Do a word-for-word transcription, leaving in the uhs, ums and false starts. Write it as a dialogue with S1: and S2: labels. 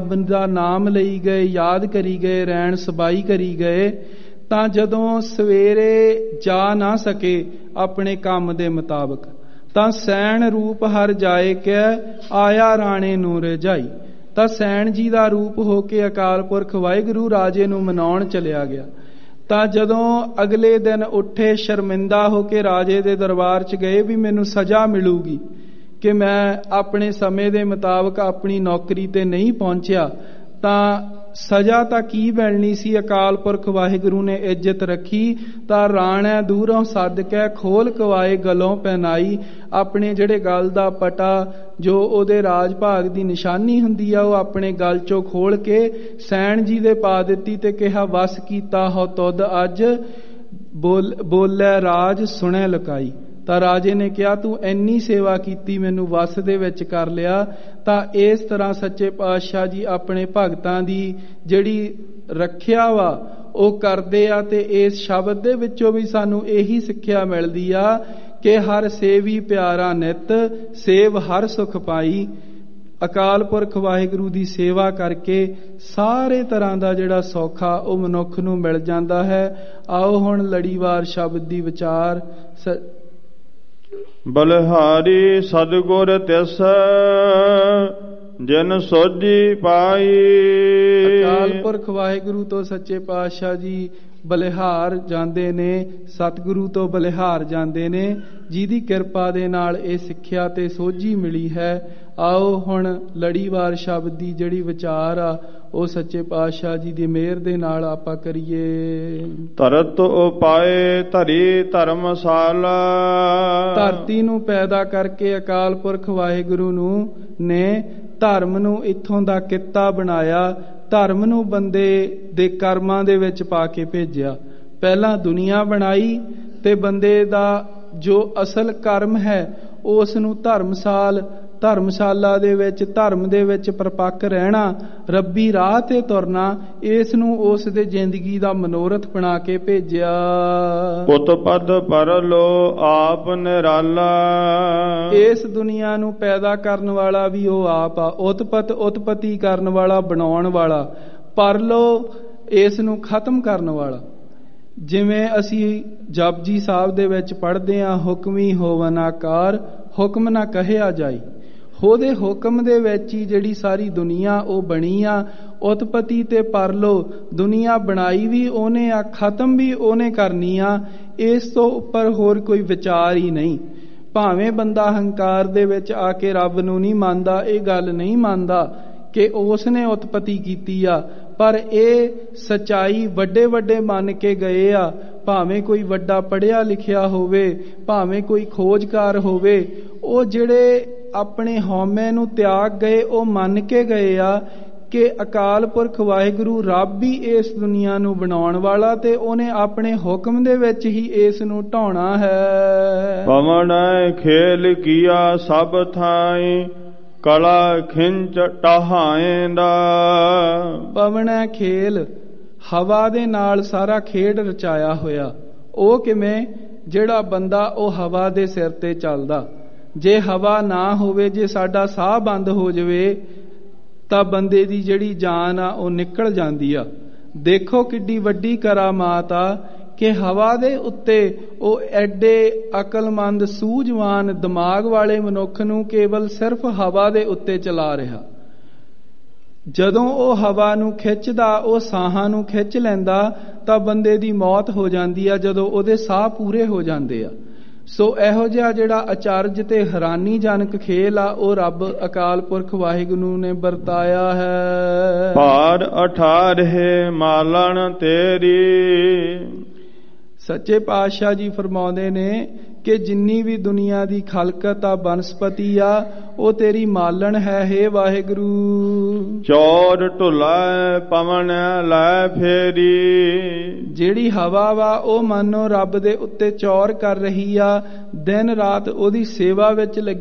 S1: ਦਾ ਨਾਮ ਲਈ ਗਏ, ਯਾਦ ਕਰੀ ਗਏ, ਰੈਣ ਸਬਾਈ ਕਰੀ ਗਏ, ਤਾਂ ਜਦੋਂ ਸਵੇਰੇ ਜਾ ਨਾ ਸਕੇ ਆਪਣੇ ਕੰਮ ਦੇ ਮੁਤਾਬਕ, ਤਾਂ ਸੈਣ ਰੂਪ ਹਰ ਜਾਏ ਕੈ ਆਇਆ ਰਾਣੇ ਨੂੰ ਰਜਾਈ। ਤਾਂ ਸੈਣ ਜੀ ਦਾ ਰੂਪ ਹੋ ਕੇ ਅਕਾਲ ਪੁਰਖ ਵਾਹਿਗੁਰੂ ਰਾਜੇ ਨੂੰ ਮਨਾਉਣ ਚਲਿਆ ਗਿਆ। ਤਾਂ ਜਦੋਂ ਅਗਲੇ ਦਿਨ ਉੱਠੇ ਸ਼ਰਮਿੰਦਾ ਹੋ ਕੇ ਰਾਜੇ ਦੇ ਦਰਬਾਰ 'ਚ ਗਏ ਵੀ ਮੈਨੂੰ ਸਜ਼ਾ ਮਿਲੂਗੀ ਕਿ ਮੈਂ ਆਪਣੇ ਸਮੇਂ ਦੇ ਮੁਤਾਬਕ ਆਪਣੀ ਨੌਕਰੀ ਤੇ ਨਹੀਂ ਪਹੁੰਚਿਆ, ਤਾਂ ਸਜ਼ਾ ਤਾਂ ਕੀ ਮਿਲਣੀ ਸੀ। ਅਕਾਲ ਪੁਰਖ ਵਾਹਿਗੁਰੂ ਨੇ ਇੱਜ਼ਤ ਰੱਖੀ, ਤਾਂ ਰਾਣੈ ਦੂਰੋਂ ਸੱਦ ਕੇ ਖੋਲ ਕਵਾਏ ਗਲੋਂ ਪਹਿਨਾਈ। ਆਪਣੇ ਜਿਹੜੇ ਗਲ ਦਾ ਪਟਾ ਜੋ ਉਹਦੇ ਰਾਜ ਭਾਗ ਦੀ ਨਿਸ਼ਾਨੀ ਹੁੰਦੀ ਆ, ਉਹ ਆਪਣੇ ਗਲ ਚੋਂ ਖੋਲ ਕੇ ਸੈਣ ਜੀ ਦੇ ਪਾ ਦਿੱਤੀ ਤੇ ਕਿਹਾ ਵਸ ਕੀਤਾ ਹੋ ਤੁਧ ਅੱਜ, ਬੋਲ ਬੋਲੇ ਰਾਜ ਸੁਣੈ ਲੁਕਾਈ। ਤਾਂ ਰਾਜੇ ਨੇ ਕਿਹਾ ਤੂੰ ਇੰਨੀ ਸੇਵਾ ਕੀਤੀ, ਮੈਨੂੰ ਵਸ ਦੇ ਵਿੱਚ ਕਰ ਲਿਆ। ਤਾਂ ਇਸ ਤਰ੍ਹਾਂ ਸੱਚੇ ਪਾਤਸ਼ਾਹ ਜੀ ਆਪਣੇ ਭਗਤਾਂ ਦੀ ਜਿਹੜੀ ਰੱਖਿਆ ਵਾ ਉਹ ਕਰਦੇ ਆ। ਤੇ ਇਸ ਸ਼ਬਦ ਦੇ ਵਿੱਚੋਂ ਵੀ ਸਾਨੂੰ ਇਹੀ ਸਿੱਖਿਆ ਮਿਲਦੀ ਆ ਕਿ ਹਰ ਸੇਵੀ ਪਿਆਰਾ ਨਿਤ, ਸੇਵ ਹਰ ਸੁਖ ਪਾਈ। ਅਕਾਲ ਪੁਰਖ ਵਾਹਿਗੁਰੂ ਦੀ ਸੇਵਾ ਕਰਕੇ ਸਾਰੇ ਤਰ੍ਹਾਂ ਦਾ ਜਿਹੜਾ ਸੌਖਾ ਉਹ ਮਨੁੱਖ ਨੂੰ ਮਿਲ ਜਾਂਦਾ ਹੈ। ਆਓ ਹੁਣ ਲੜੀਵਾਰ ਸ਼ਬਦ ਦੀ ਵਿਚਾਰ।
S2: ਬਲਿਹਾਰੀ ਸਤਿਗੁਰ ਤਿਸ ਜਿਨ ਸੋਝੀ ਪਾਈ।
S1: ਅਕਾਲ ਪੁਰਖ ਵਾਹਿਗੁਰੂ ਤੋਂ ਸੱਚੇ ਪਾਤਸ਼ਾਹ ਜੀ ਬਲਿਹਾਰ ਜਾਂਦੇ ਨੇ, ਸਤਿਗੁਰੂ ਤੋਂ ਬਲਿਹਾਰ ਜਾਂਦੇ ਨੇ, ਜਿਹਦੀ ਕਿਰਪਾ ਦੇ ਨਾਲ ਇਹ ਸਿੱਖਿਆ ਤੇ ਸੋਝੀ ਮਿਲੀ ਹੈ। ਆਓ ਹੁਣ ਲੜੀਵਾਰ ਸ਼ਬਦ ਦੀ ਜਿਹੜੀ ਵਿਚਾਰ ਆ ਉਹ ਸੱਚੇ ਪਾਤਸ਼ਾਹ ਜੀ ਦੀ ਮਿਹਰ ਦੇ ਨਾਲ ਆਪਾਂ ਕਰੀਏ।
S2: ਧਰਤ ਉਪਾਏ ਧਰੀ ਧਰਮਸ਼ਾਲਾ।
S1: ਧਰਤੀ ਨੂੰ ਪੈਦਾ ਕਰਕੇ ਅਕਾਲ ਪੁਰਖ ਵਾਹਿਗੁਰੂ ਨੂੰ ਨੇ ਧਰਮ ਨੂੰ ਇੱਥੋਂ ਦਾ ਕਿੱਤਾ ਬਣਾਇਆ, ਧਰਮ ਨੂੰ ਬੰਦੇ ਦੇ ਕਰਮਾਂ ਦੇ ਵਿੱਚ ਪਾ ਕੇ ਭੇਜਿਆ। ਪਹਿਲਾਂ ਦੁਨੀਆ ਬਣਾਈ ਤੇ ਬੰਦੇ ਦਾ ਜੋ ਅਸਲ ਕਰਮ ਹੈ ਉਸ ਨੂੰ ਧਰਮਸਾਲ ਧਰਮਸ਼ਾਲਾ ਦੇ ਵਿੱਚ, ਧਰਮ ਦੇ ਵਿੱਚ ਪਰਪੱਕ ਰਹਿਣਾ, ਰੱਬੀ ਰਾਹ ਤੇ ਤੁਰਨਾ, ਇਸ ਨੂੰ ਉਸ ਦੇ ਜ਼ਿੰਦਗੀ ਦਾ ਮਨੋਰਥ ਬਣਾ ਕੇ ਭੇਜਿਆ।
S2: ਉਤਪਦ ਪਰਲੋ ਆਪ ਨਿਰਾਲਾ।
S1: ਇਸ ਦੁਨੀਆ ਨੂੰ ਪੈਦਾ ਕਰਨ ਵਾਲਾ ਵੀ ਉਹ ਆਪ ਆ, ਉਤਪਤ ਉਤਪਤੀ ਕਰਨ ਵਾਲਾ, ਬਣਾਉਣ ਵਾਲਾ, ਪਰਲੋ ਇਸ ਨੂੰ ਖਤਮ ਕਰਨ ਵਾਲਾ। ਜਿਵੇਂ ਅਸੀਂ ਜਪਜੀ ਸਾਹਿਬ ਦੇ ਵਿੱਚ ਪੜ੍ਹਦੇ ਹਾਂ, ਹੁਕਮੀ ਹੋਵਨ ਆਕਾਰ ਹੁਕਮ ਨਾ ਕਹਿਆ ਜਾਈ। ਉਹਦੇ ਹੁਕਮ ਦੇ ਵਿੱਚ ਹੀ ਜਿਹੜੀ ਸਾਰੀ ਦੁਨੀਆ ਉਹ ਬਣੀ ਆ। ਉਤਪਤੀ ਤੇ ਪਰਲੋ ਦੁਨੀਆ ਬਣਾਈ ਵੀ ਉਹਨੇ ਆ, ਖਤਮ ਵੀ ਉਹਨੇ ਕਰਨੀ ਆ। ਇਸ ਤੋਂ ਉੱਪਰ ਹੋਰ ਕੋਈ ਵਿਚਾਰ ਹੀ ਨਹੀਂ। ਭਾਵੇਂ ਬੰਦਾ ਹੰਕਾਰ ਦੇ ਵਿੱਚ ਆ ਕੇ ਰੱਬ ਨੂੰ ਨਹੀਂ ਮੰਨਦਾ, ਇਹ ਗੱਲ ਨਹੀਂ ਮੰਨਦਾ ਕਿ ਉਸ ਨੇ ਉਤਪਤੀ ਕੀਤੀ ਆ, ਪਰ ਇਹ ਸਚਾਈ ਵੱਡੇ ਵੱਡੇ ਮੰਨ ਕੇ ਗਏ ਆ। ਭਾਵੇਂ ਕੋਈ ਵੱਡਾ ਪੜ੍ਹਿਆ ਲਿਖਿਆ ਹੋਵੇ, ਭਾਵੇਂ ਕੋਈ ਖੋਜਕਾਰ ਹੋਵੇ, ਉਹ ਜਿਹੜੇ ਆਪਣੇ ਹਉਮੈ ਨੂੰ ਤਿਆਗ ਗਏ, ਉਹ ਮੰਨ ਕੇ ਗਏ ਆ ਕਿ ਅਕਾਲ ਪੁਰਖ ਵਾਹਿਗੁਰੂ ਰੱਬ ਹੀ ਇਸ ਦੁਨੀਆ ਨੂੰ ਬਣਾਉਣ ਵਾਲਾ, ਤੇ ਉਹਨੇ ਆਪਣੇ ਹੁਕਮ ਦੇ ਵਿੱਚ ਹੀ ਇਸ ਨੂੰ ਢਾਉਣਾ ਹੈ।
S2: ਪਵਨ ਖੇਲ ਕੀਆ ਸਭ ਥਾਈ ਕਲਾ ਖਿੰਚ ਟਹਾਏਂਦਾ।
S1: ਪਵਨ ਖੇਲ, ਹਵਾ ਦੇ ਨਾਲ ਸਾਰਾ ਖੇਡ ਰਚਾਇਆ ਹੋਇਆ। ਉਹ ਕਿਵੇਂ? ਜਿਹੜਾ ਬੰਦਾ ਉਹ ਹਵਾ ਦੇ ਸਿਰ ਤੇ ਚੱਲਦਾ। ਜੇ ਹਵਾ ਨਾ ਹੋਵੇ, ਜੇ ਸਾਡਾ ਸਾਹ ਬੰਦ ਹੋ ਜਾਵੇ, ਤਾਂ ਬੰਦੇ ਦੀ ਜਿਹੜੀ ਜਾਨ ਆ ਉਹ ਨਿਕਲ ਜਾਂਦੀ ਆ। ਦੇਖੋ ਕਿੱਡੀ ਵੱਡੀ ਕਰਾਮਾਤ ਆ ਕਿ ਹਵਾ ਦੇ ਉੱਤੇ ਉਹ ਐਡੇ ਅਕਲਮੰਦ ਸੂਝਵਾਨ ਦਿਮਾਗ ਵਾਲੇ ਮਨੁੱਖ ਨੂੰ ਕੇਵਲ ਸਿਰਫ ਹਵਾ ਦੇ ਉੱਤੇ ਚਲਾ ਰਿਹਾ। ਜਦੋਂ ਉਹ ਹਵਾ ਨੂੰ ਖਿੱਚਦਾ, ਉਹ ਸਾਹਾਂ ਨੂੰ ਖਿੱਚ ਲੈਂਦਾ, ਤਾਂ ਬੰਦੇ ਦੀ ਮੌਤ ਹੋ ਜਾਂਦੀ ਆ ਜਦੋਂ ਉਹਦੇ ਸਾਹ ਪੂਰੇ ਹੋ ਜਾਂਦੇ ਆ। ਸੋ ਇਹੋ ਜਿਹਾ ਜਿਹੜਾ ਅਚਰਜ ਤੇ ਹੈਰਾਨੀਜਨਕ ਖੇਲ ਆ, ਉਹ ਰੱਬ ਅਕਾਲ ਪੁਰਖ ਵਾਹਿਗੁਰੂ ਨੇ ਵਰਤਾਇਆ ਹੈ।
S2: ਭਾਰ ਅਠਾਰਹਿ ਮਾਲਣ ਤੇਰੀ।
S1: ਸੱਚੇ ਪਾਤਸ਼ਾਹ ਜੀ ਫਰਮਾਉਂਦੇ ਨੇ ਕਿ ਜਿੰਨੀ ਵੀ ਦੁਨੀਆ ਦੀ ਖਲਕਤ ਆ, ਬਨਸਪਤੀ ਆ, ਉਹ ਤੇਰੀ ਮਾਲਣ ਹੈ, ਹੇ ਵਾਹਿਗੁਰੂ।
S2: ਚੌਰ ਢੁਲਾ ਪਵਨ ਲੈ ਫੇਰੀ।
S1: ਜਿਹੜੀ ਹਵਾ ਵਾ ਉਹ ਮਾਨੋ ਰੱਬ ਦੇ ਉੱਤੇ ਚੌਰ ਕਰ ਰਹੀ ਆ, ਦਿਨ ਰਾਤ ਉਹਦੀ ਸੇਵਾ ਵਿੱਚ ਲੱਗੀ